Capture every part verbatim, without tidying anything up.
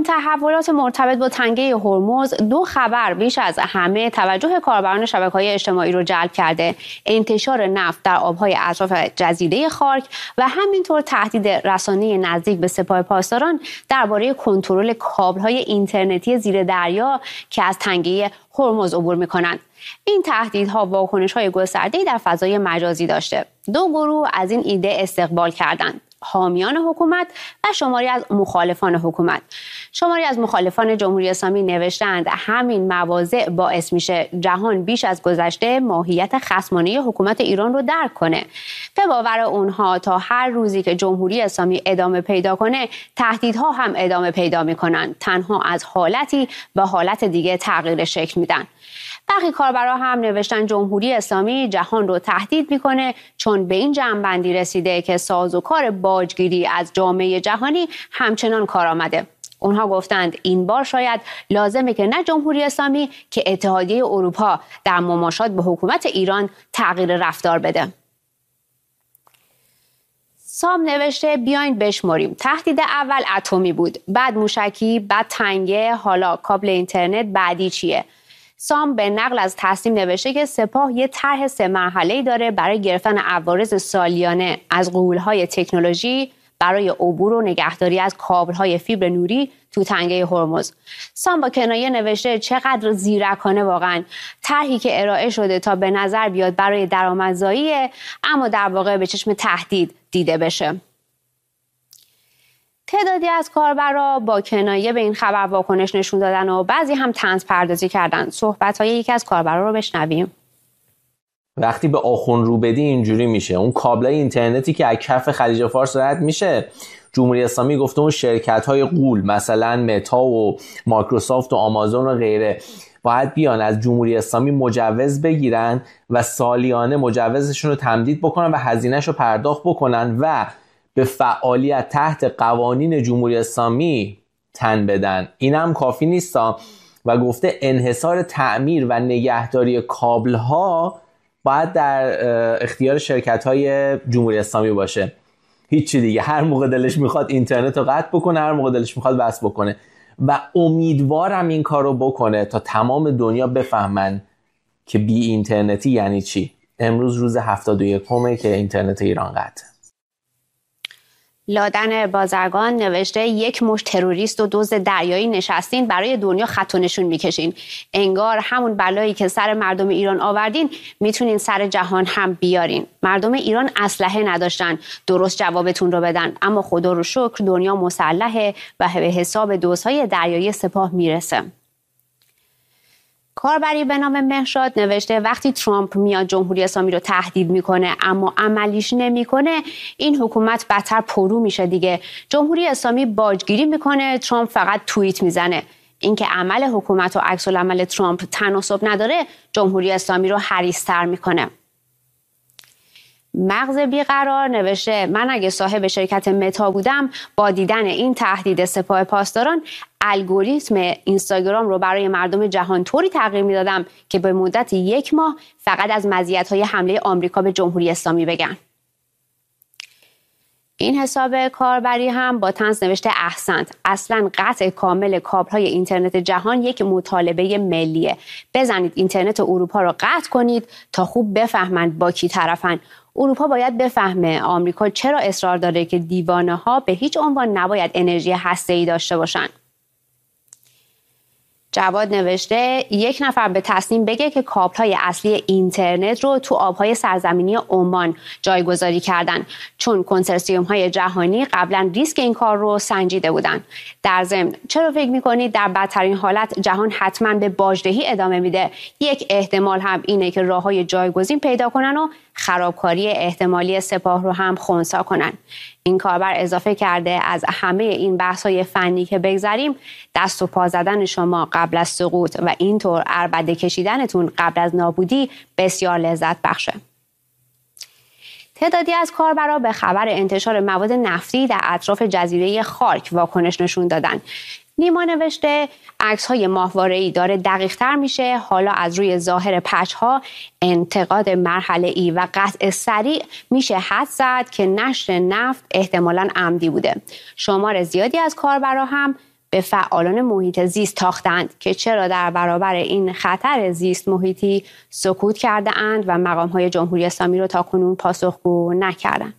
تحولات مرتبط با تنگه هرمز دو خبر بیش از همه توجه کاربران شبکه‌های اجتماعی رو جلب کرده: انتشار نفت در آبهای اطراف جزیره خارک و همینطور تهدید رسانه نزدیک به سپاه پاسداران درباره کنترل کابل‌های اینترنتی زیر دریا که از تنگه هرمز عبور می‌کنند. این تهدیدها واکنش‌های گسترده‌ای در فضای مجازی داشته. دو گروه از این ایده استقبال کردند: حامیان حکومت و شماری از مخالفان حکومت. شماری از مخالفان جمهوری اسلامی نوشتند همین مواضع باعث میشه جهان بیش از گذشته ماهیت خصمانه حکومت ایران رو درک کنه. به باور اونها تا هر روزی که جمهوری اسلامی ادامه پیدا کنه، تهدیدها هم ادامه پیدا میکنن. تنها از حالتی به حالت دیگه تغییر شکل میدن. برخی کاربرا هم نوشتن جمهوری اسلامی جهان رو تهدید میکنه چون به این جمع‌بندی رسیده که سازوکار باجگیری از جامعه جهانی همچنان کارآمده. اونها گفتند این بار شاید لازمه که نه جمهوری اسلامی که اتحادیه اروپا در مماشات با حکومت ایران تغییر رفتار بده. سام نوشته بیاین بشماریم. تهدید اول اتمی بود، بعد موشکی، بعد تنگه، حالا کابل اینترنت، بعدی چیه؟ سام به نقل از تصمیم نوشته که سپاه یه طرح سه مرحله‌ای داره برای گرفتن عوارض سالیانه از غول‌های تکنولوژی برای عبور و نگهداری از کابل‌های فیبر نوری تو تنگه هرمز. سام با کنایه نوشته چقدر زیرکانه واقعا، طرحی که ارائه شده تا به نظر بیاد برای درآمدزاییه اما در واقع به چشم تهدید دیده بشه. تعدادی از کاربرا با کنایه به این خبر واکنش نشون دادن و بعضی هم طنز پردازی کردن. صحبت‌های یکی از کاربرا رو بشنویم. وقتی به آخون رو بدی اینجوری میشه. اون کابلای اینترنتی که از کف خلیج فارس رد میشه، جمهوری اسلامی گفته اون شرکت‌های غول مثلا متا و مایکروسافت و آمازون و غیره باید بیان از جمهوری اسلامی مجوز بگیرن و سالیانه مجوزشون رو تمدید بکنن و هزینه‌شو پرداخت بکنن و به فعالیت تحت قوانین جمهوری اسلامی تن بدن. این هم کافی نیستا و گفته انحصار تعمیر و نگهداری کابل ها باید در اختیار شرکت های جمهوری اسلامی باشه. هیچی دیگه، هر موقع دلش میخواد اینترنت رو قطع بکنه، هر موقع دلش میخواد بس بکنه و امیدوارم این کار رو بکنه تا تمام دنیا بفهمن که بی اینترنتی یعنی چی. امروز روز هفتاد و یکمه که اینترنت ایران قطع. لادن بازرگان نوشته یک مشت تروریست و دزد دریایی نشستین برای دنیا خط و نشون میکشین. انگار همون بلایی که سر مردم ایران آوردین میتونین سر جهان هم بیارین. مردم ایران اسلحه نداشتن درست جوابتون رو بدن، اما خدا رو شکر دنیا مسلحه و به حساب دزدهای دریایی سپاه میرسه. کاربری به نام مهرشاد نوشته وقتی ترامپ میاد جمهوری اسلامی رو تهدید میکنه اما عملیش نمیکنه، این حکومت بدتر پرو میشه دیگه. جمهوری اسلامی باجگیری میکنه، ترامپ فقط توییت میزنه. اینکه عمل حکومت و عکس العمل ترامپ تناسب نداره، جمهوری اسلامی رو حریص‌تر میکنه. مغز بیقرار نوشته من اگه صاحب شرکت متا بودم با دیدن این تهدید سپاه پاسداران الگوریتم اینستاگرام رو برای مردم جهان طوری تغییر میدادم که به مدت یک ماه فقط از مزیت‌های حمله آمریکا به جمهوری اسلامی بگن. این حساب کاربری هم با طنز نوشته احسنت، اصلا قطع کامل کابل‌های اینترنت جهان یک مطالبه ملیه. بزنید اینترنت اروپا رو قطع کنید تا خوب بفهمند با کی طرفن. اروپا باید بفهمه آمریکا چرا اصرار داره که دیوانه‌ها به هیچ عنوان نباید انرژی هسته‌ای داشته باشن. جواد نوشته یک نفر به تصمیم بگه که کابل‌های اصلی اینترنت رو تو آب‌های سرزمینی عمان جایگذاری کردن، چون کنسرسیوم‌های جهانی قبلا ریسک این کار رو سنجیده بودن. در ضمن چرا فکر می‌کنید در بدترین حالت جهان حتما به باجدهی ادامه میده؟ یک احتمال هم اینه که راه‌های جایگزین پیدا کنن و خرابکاری احتمالی سپاه رو هم خنثی کنن. این کاربر اضافه کرده از همه این بحث‌های فنی که بگذریم، دست و پا زدن شما قبل از سقوط و اینطور عربده کشیدنتون قبل از نابودی بسیار لذت بخشه. تعدادی از کاربرا به خبر انتشار مواد نفتی در اطراف جزیره خارک واکنش نشون دادن. نیما نوشته عکس‌های ماهواره‌ای داره دقیق‌تر میشه. حالا از روی ظاهر پچ‌ها انتقاد مرحله‌ای و قطع سریع میشه حدس زد که نشر نفت احتمالاً عمدی بوده. شمار زیادی از کاربرا هم به فعالان محیط زیست تاختند که چرا در برابر این خطر زیست محیطی سکوت کرده اند و مقام‌های جمهوری اسلامی را تاکنون پاسخگو نکردند.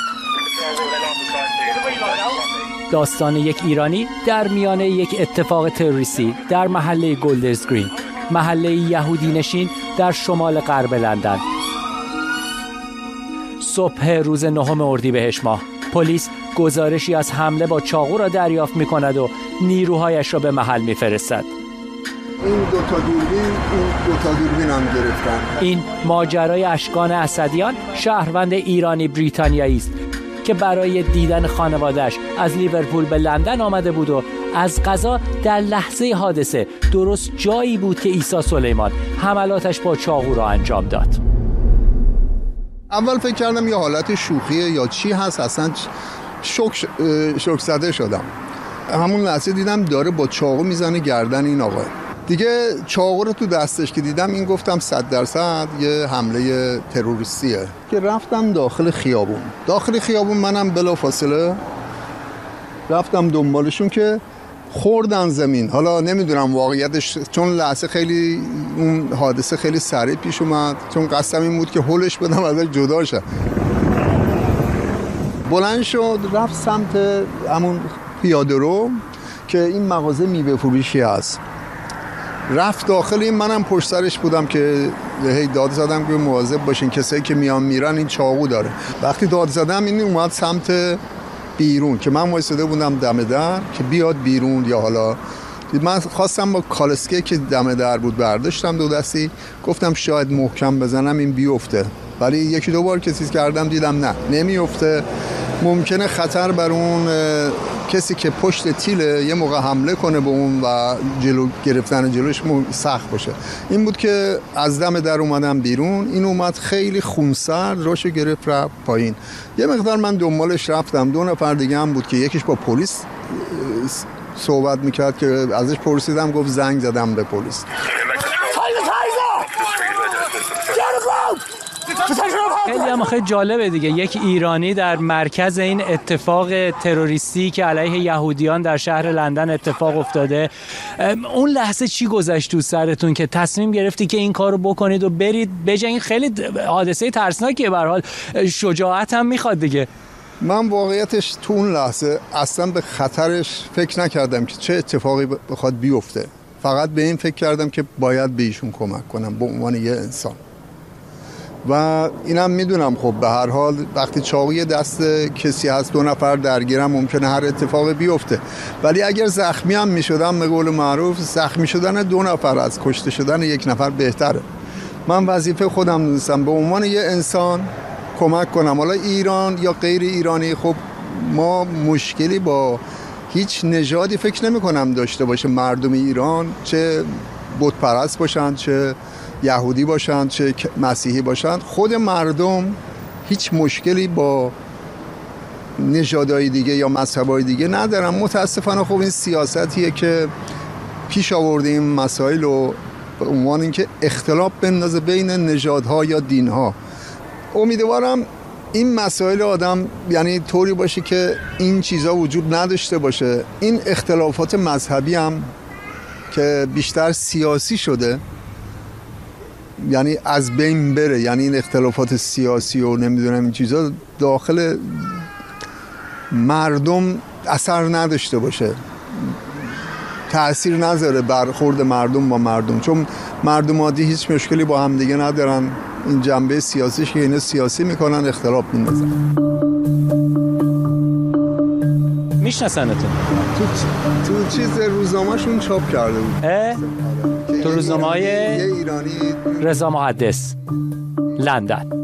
داستان یک ایرانی در میان یک اتفاق تروریستی در محله گلدرز گرین، محله یهودی نشین در شمال غرب لندن. صبح روز نهم اردیبهشت ماه، پلیس گزارشی از حمله با چاقو را دریافت می‌کند و نیروهایش را به محل می‌فرستد. این دو تا دوربین، این دو تا دوربین هم گرفتن. این ماجرای اشکان اسدیان، شهروند ایرانی بریتانیایی است که برای دیدن خانواده‌اش از لیورپول به لندن آمده بود و از قضا در لحظه حادثه درست جایی بود که عیسی سلیمان حملاتش با چاقو را انجام داد. اول فکر کردم یه حالت شوخیه یا چی هست، اصلا شوک شوک زده شدم. همون لحظه دیدم داره با چاقو میزنه گردن این آقا. دیگه چاقو رو تو دستش که دیدم این گفتم صد درصد یه حمله تروریستیه. که رفتم داخل خیابون. داخل خیابون منم بلافاصله رفتم دنبالشون که خوردن زمین. حالا نمیدونم واقعیتش، چون لحظه خیلی اون حادثه خیلی سریع پیش اومد، چون قصدم این بود که هولش بدم ازش جدا شه. بلند شد رفت سمت همون پیاده رو که این مغازه میوه فروشی هست. رفت داخل، این منم پشت سرش بودم که هی داد زدم که مواظب باشین کسایی که میان میرن این چاقو داره. وقتی داد زدم این اومد سمت بیرون که من وایساده بودم دم در که بیاد بیرون، یا حالا من خواستم با کالسکه که دم در بود برداشتم دو دستی، گفتم شاید محکم بزنم این بیفته، ولی یکی دو بار کسی کردم دیدم نه نمیفته. ممکنه خطر بر اون کسی که پشت تیله یه موقع حمله کنه به اون و جلو گرفتن جلوش سخت باشه. این بود که از دم در اومدم بیرون، این اومد خیلی خونسرد راشو گرفت رفت پایین. یه مقدار من دنبالش رفتم، دو نفر دیگه هم بود که یکیش با پلیس صحبت میکرد که ازش پرسیدم، گفت زنگ زدم به پلیس. خیلی هم خیلی جالبه دیگه، یک ایرانی در مرکز این اتفاق تروریستی که علیه یهودیان در شهر لندن اتفاق افتاده. اون لحظه چی گذشت تو سرتون که تصمیم گرفتی که این کارو بکنید و برید بجنگید؟ خیلی حادثه ترسناکیه، به هر حال شجاعت هم میخواد دیگه. من واقعیتش تو اون لحظه اصلا به خطرش فکر نکردم که چه اتفاقی بخواد بیفته، فقط به این فکر کردم که باید به ایشون کمک کنم به عنوان یه انسان. و اینم میدونم خب به هر حال وقتی چاقوی دست کسی هست دو نفر درگیرم ممکنه هر اتفاقی بیفته، ولی اگر زخمی هم میشدم به قول معروف زخمی شدن دو نفر از کشته شدن یک نفر بهتره. من وظیفه خودم دونستم به عنوان یه انسان کمک کنم. حالا ایران یا غیر ایرانی، خب ما مشکلی با هیچ نژادی فکر نمی کنم داشته باشه. مردم ایران چه بت پرست باشن، چه یهودی باشن، چه مسیحی باشن، خود مردم هیچ مشکلی با نژادهای دیگه یا مذهبهای دیگه ندارن. متاسفانه خب این سیاستیه که پیش آورده این مسائل رو به عنوان اینکه اختلاف بندازه بین نژادها یا دینها. امیدوارم این مسائل آدم یعنی طوری باشه که این چیزا وجود نداشته باشه. این اختلافات مذهبی هم که بیشتر سیاسی شده یعنی از بین بره، یعنی این اختلافات سیاسی و نمیدونم این چیزا داخل مردم اثر نداشته باشه، تأثیر نذاره برخورد مردم با مردم، چون مردم عادی هیچ مشکلی با هم دیگه ندارن. این جنبه سیاسیش که اینا سیاسی میکنن اختلاف میندازن. میشناسنتون؟ تو تو چیز روزنامه‌شون چاپ کرده بود. تو روزنامه‌های یه ایرانی رضا محدث لندن.